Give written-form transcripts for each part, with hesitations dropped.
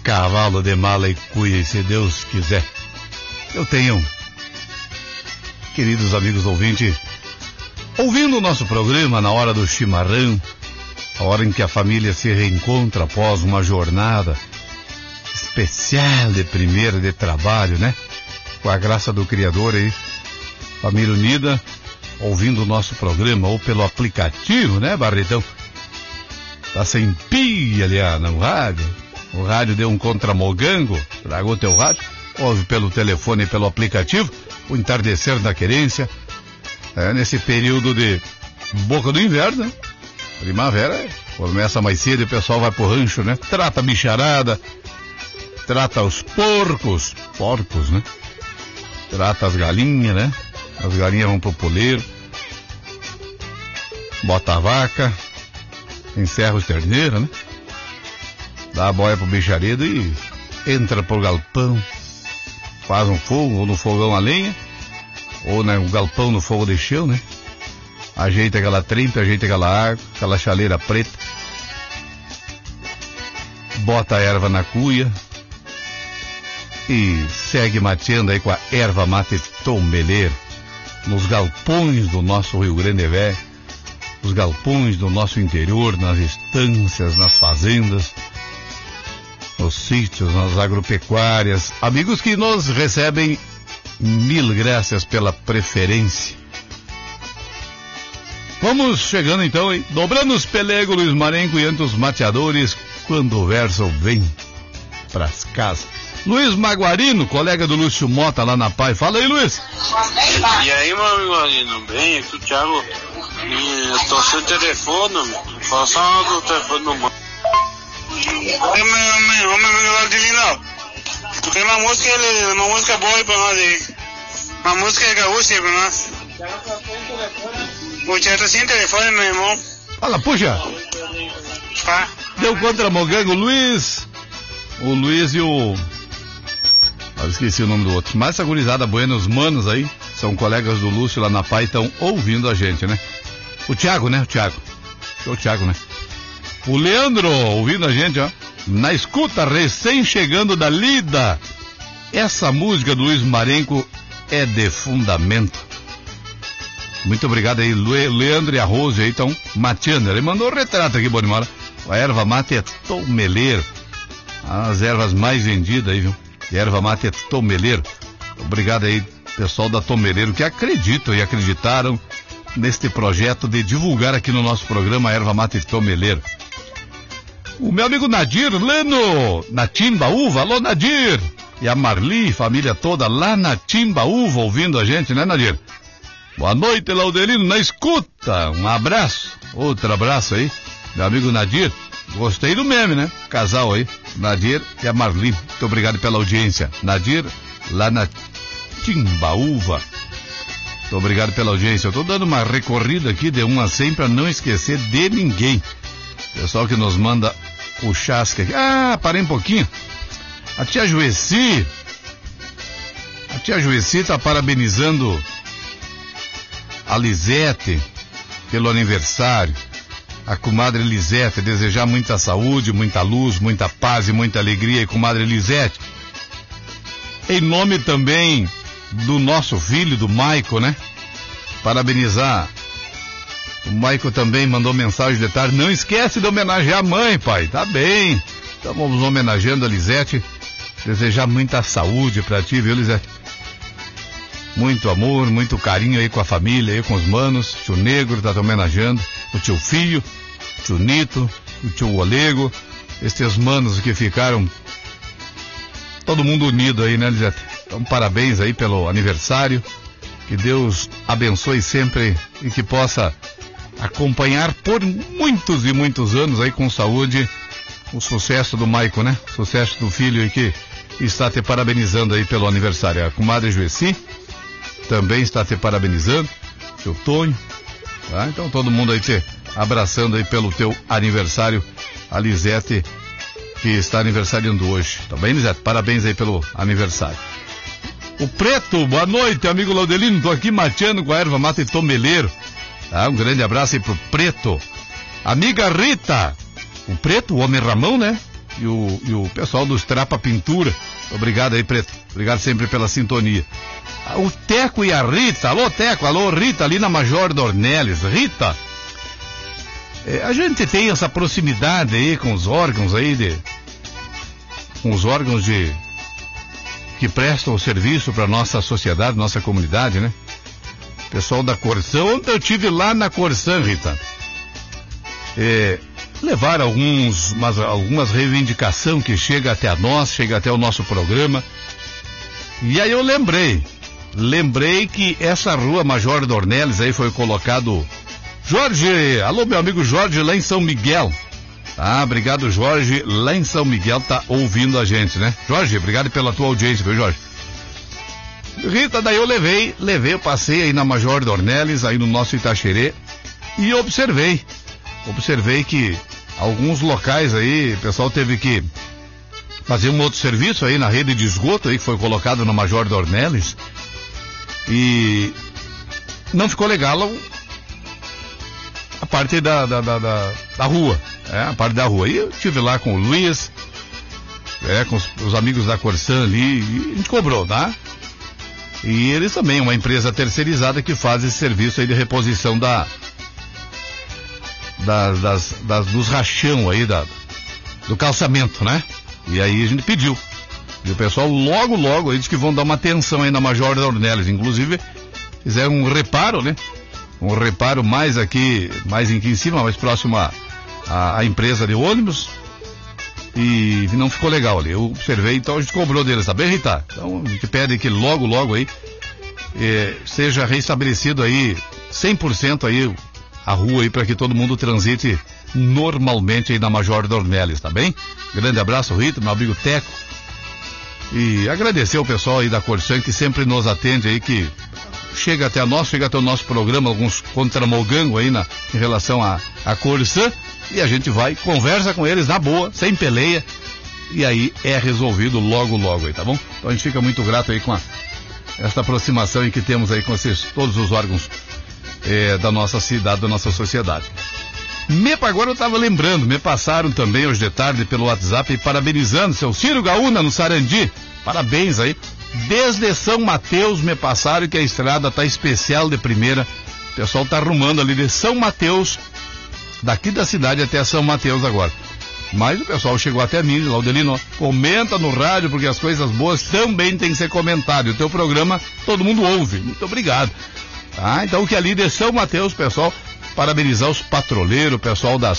cavalo de mala e cuia, se Deus quiser. Eu tenho, queridos amigos ouvintes, ouvindo o nosso programa na hora do chimarrão, a hora em que a família se reencontra após uma jornada especial de primeira de trabalho, né? Com a graça do Criador aí, família unida, ouvindo o nosso programa, ou pelo aplicativo, né, Barretão? Tá sem pia ali no rádio, o rádio deu um contramogango, tragou teu rádio, ouve pelo telefone e pelo aplicativo, o entardecer da querência, nesse período de boca do inverno, né? Primavera começa mais cedo e o pessoal vai pro rancho, né? Trata a bicharada, trata os porcos, né? Trata as galinhas, né? As galinhas vão pro poleiro, bota a vaca, encerra os terneiros, né? Dá a boia pro bicharedo e entra pro galpão, faz um fogo, ou no fogão a lenha, ou no galpão no fogo de chão, né? Ajeita aquela trempa, ajeita aquela água, aquela chaleira preta, bota a erva na cuia e segue mateando aí com a erva mate tombeleira nos galpões do nosso Rio Grande Velho, os galpões do nosso interior, nas estâncias, nas fazendas, nos sítios, nas agropecuárias. Amigos que nos recebem, mil graças pela preferência. Vamos chegando então, hein? Dobrando os pelegos, Luiz Marenco e os mateadores, quando o verso vem pras casas. Luiz Maguarino, colega do Lúcio Mota lá na Pai. Fala aí, Luiz. E aí, meu Maguarino, bem? Aqui o Thiago. Eu tô sem telefone, fala só do telefone no mano. Ô, meu amigo Adelino, tu tem uma música boa aí pra nós aí. Uma música gaúcha aí pra nós. O Thiago tá sem telefone, meu irmão. Fala, puxa. Tá. Deu contra Mogango, o Luiz e o... Eu esqueci o nome do outro. Mas essa gurizada boa, os manos aí, são colegas do Lúcio lá na Pai, estão ouvindo a gente, né? O Thiago, né? O Thiago, né? O Leandro, ouvindo a gente, ó. Na escuta, recém chegando da lida. Essa música do Luiz Marenco é de fundamento. Muito obrigado aí, Leandro e a Rose aí estão mateando. Ele mandou um retrato aqui, Bonimora. A erva mate é tomeleiro. As ervas mais vendidas aí, viu? E erva mate é tomeleiro. Obrigado aí, pessoal da Tomeleiro, que acreditam e acreditaram neste projeto de divulgar aqui no nosso programa a erva mate tomeleiro. O meu amigo Nadir, na Timbaúva. Alô, Nadir! E a Marli, família toda lá na Timbaúva, ouvindo a gente, né, Nadir? Boa noite, Laudelino, na escuta. Um abraço, outro abraço aí, meu amigo Nadir. Gostei do meme, né? Casal aí, Nadir e a Marli. Muito obrigado pela audiência. Nadir, lá na Timbaúva. Muito obrigado pela audiência. Eu tô dando uma recorrida aqui de 1 a 100 para não esquecer de ninguém. Pessoal que nos manda o chasque aqui. Ah, parei um pouquinho. A tia Juessi tá parabenizando a Lisete pelo aniversário. A comadre Lisete, desejar muita saúde, muita luz, muita paz e muita alegria. E comadre Lisete, em nome também do nosso filho, do Maico, né? Parabenizar. O Maico também mandou mensagem de tarde. Não esquece de homenagear a mãe, pai. Tá bem. Estamos homenageando a Lisete. Desejar muita saúde pra ti, viu, Lisete? Muito amor, muito carinho aí com a família, aí com os manos. O tio Negro tá te homenageando. O tio Fio, o tio Nito, o tio Olego. Estes manos que ficaram todo mundo unido aí, né, Lisete? Então, parabéns aí pelo aniversário. Que Deus abençoe sempre e que possa acompanhar por muitos e muitos anos aí com saúde o sucesso do Maico, né? O sucesso do filho aí que está te parabenizando aí pelo aniversário. A comadre Juessi também está te parabenizando, seu Tonho, tá? Então todo mundo aí te abraçando aí pelo teu aniversário, a Lisete que está aniversariando hoje. Tá bem, Lisete? Parabéns aí pelo aniversário. O Preto, boa noite, amigo Laudelino, tô aqui mateando com a erva mate tomeleiro. Tá? Um grande abraço aí pro Preto. Amiga Rita, o Preto, o homem Ramão, né? e o pessoal do Strapa Pintura. Obrigado aí, Preto. Obrigado sempre pela sintonia. O Teco e a Rita. Alô, Teco. Alô, Rita, ali na Major Dornelles. Rita, a gente tem essa proximidade aí com os órgãos aí com os órgãos que prestam o serviço para nossa sociedade, nossa comunidade, né? Pessoal da Corsan. Ontem eu estive lá na Corsan, Rita. Levar algumas reivindicações que chega até nós, chega até o nosso programa. E aí eu lembrei que essa rua Major Dornelles aí foi colocado... Jorge, alô meu amigo Jorge lá em São Miguel. Obrigado Jorge, lá em São Miguel tá ouvindo a gente, né? Jorge, obrigado pela tua audiência, viu Jorge? Rita, daí eu eu passei aí na Major Dornelles, aí no nosso Itaxerê, e observei que alguns locais aí, o pessoal teve que fazer um outro serviço aí na rede de esgoto aí que foi colocado na Major Dornelles, e não ficou legal a parte da rua, a parte da rua. E eu estive lá com o Luiz, com os amigos da Corsan ali, e a gente cobrou, tá? E eles também, uma empresa terceirizada que faz esse serviço aí de reposição dos rachão aí, do calçamento, né? E aí a gente pediu. E o pessoal logo aí disse que vão dar uma atenção aí na Major Dornelles. Inclusive, fizeram um reparo, né? Um reparo mais aqui em cima, mais próximo à empresa de ônibus. E não ficou legal ali. Eu observei, então a gente cobrou deles, tá bem, Rita? Então a gente pede que logo aí seja restabelecido aí 100% aí a rua aí para que todo mundo transite normalmente aí na Major Dornelles, tá bem? Grande abraço, Rita, meu amigo Teco. E agradecer ao pessoal aí da Corsan que sempre nos atende aí, que chega até o nosso programa, alguns contramogangos aí em relação à Corsan, e a gente vai, conversa com eles na boa, sem peleia, e aí é resolvido logo aí, tá bom? Então a gente fica muito grato aí com esta aproximação aí que temos aí com todos os órgãos da nossa cidade, da nossa sociedade. Agora eu estava lembrando, me passaram também hoje de tarde pelo WhatsApp parabenizando seu Ciro Gaúna no Sarandi. Parabéns aí. Desde São Mateus me passaram que a estrada tá especial de primeira. O pessoal tá arrumando ali de São Mateus, daqui da cidade até São Mateus agora. Mas o pessoal chegou até mim, Laudelino, comenta no rádio, porque as coisas boas também tem que ser comentado. E o teu programa todo mundo ouve. Muito obrigado. Então que ali de São Mateus, pessoal, parabenizar os patroleiros, o pessoal das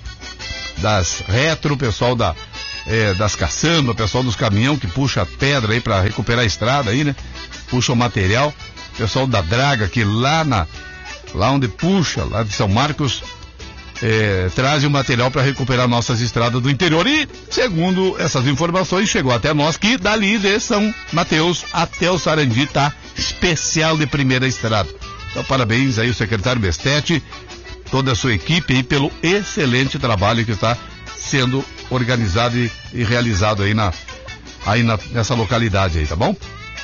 retro, o pessoal das caçambas, o pessoal dos caminhão que puxa pedra aí para recuperar a estrada aí, né? Puxa o material, o pessoal da draga que lá onde puxa, lá de São Marcos, traz o material para recuperar nossas estradas do interior. E, segundo essas informações, chegou até nós que dali de São Mateus até o Sarandi tá especial de primeira estrada. Então, parabéns aí o secretário Bestete, toda a sua equipe aí pelo excelente trabalho que está sendo organizado e realizado aí nessa localidade aí, tá bom?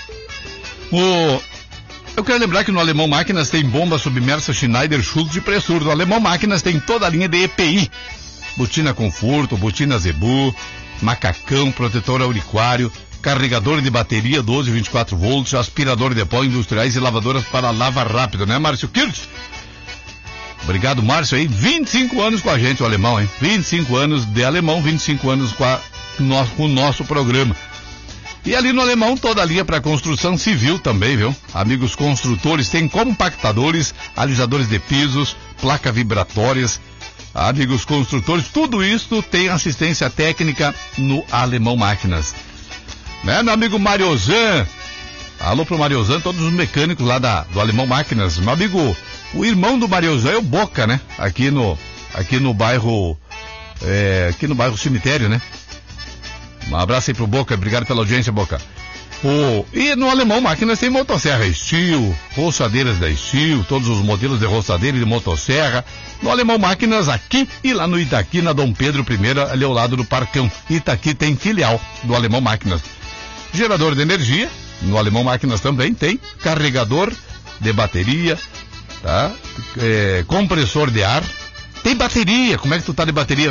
Eu quero lembrar que no Alemão Máquinas tem bomba submersa Schneider Schultz de Pressur. No Alemão Máquinas tem toda a linha de EPI, botina Conforto, botina Zebu, macacão, protetor auricuário, carregador de bateria 12 e 24 volts, aspirador de pó industriais e lavadoras para lava rápido, né, Márcio Kirch? Obrigado, Márcio, aí, 25 anos com a gente, o alemão, hein? 25 anos de alemão, 25 anos com o nosso programa. E ali no Alemão, toda a linha para construção civil também, viu? Amigos construtores, tem compactadores, alisadores de pisos, placa vibratórias. Amigos construtores, tudo isso tem assistência técnica no Alemão Máquinas. Né, meu amigo Mariozan? Alô pro Mariozan, todos os mecânicos lá do Alemão Máquinas. Meu amigo, o irmão do Mariozan é o Boca, né? Aqui no bairro Cemitério, né? Um abraço aí pro Boca, obrigado pela audiência, Boca. E no Alemão Máquinas tem motosserra Steel, roçadeiras da Steel, todos os modelos de roçadeira e de motosserra. No Alemão Máquinas aqui e lá no Itaqui, na Dom Pedro I, ali ao lado do Parcão. Itaqui tem filial do Alemão Máquinas. Gerador de energia, no Alemão Máquinas também tem. Carregador de bateria, tá? Compressor de ar. Tem bateria, como é que tu tá de bateria?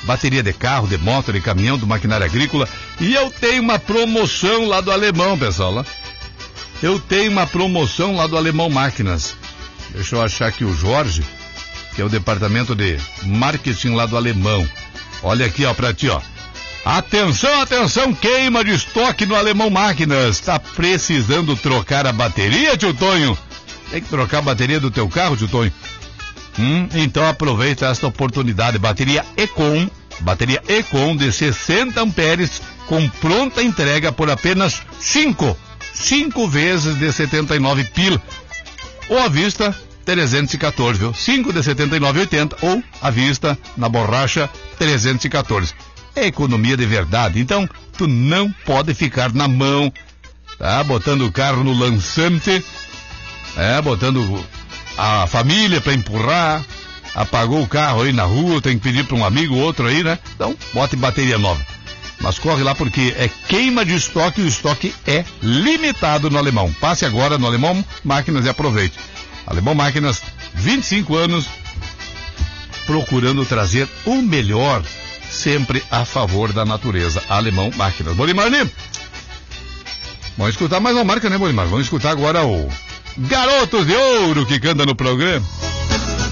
bateria de carro, de moto, de caminhão, do maquinário agrícola. E eu tenho uma promoção lá do Alemão, pessoal. Né? Eu tenho uma promoção lá do Alemão Máquinas. Deixa eu achar aqui o Jorge, que é o departamento de marketing lá do Alemão. Olha aqui, ó, pra ti, ó. Atenção, atenção, queima de estoque no Alemão Máquinas. Tá precisando trocar a bateria, tio Tonho? Tem que trocar a bateria do teu carro, tio Tonho? Então aproveita esta oportunidade. Bateria Econ de 60 amperes com pronta entrega por apenas 5 vezes de 79 pila. Ou à vista, 314, viu? 5 de 79,80 ou à vista, na borracha, 314. É economia de verdade. Então, tu não pode ficar na mão, tá? Botando o carro no lançante, botando a família para empurrar, apagou o carro aí na rua, tem que pedir para um amigo, outro aí, né? Então, bote bateria nova. Mas corre lá porque é queima de estoque e o estoque é limitado no Alemão. Passe agora no Alemão Máquinas e aproveite. Alemão Máquinas, 25 anos, procurando trazer o melhor, sempre a favor da natureza. Alemão Máquinas. Bolimar, né? Vamos escutar mais uma marca, né, Bolimar? Vamos escutar agora o Garotos de Ouro que canta no programa.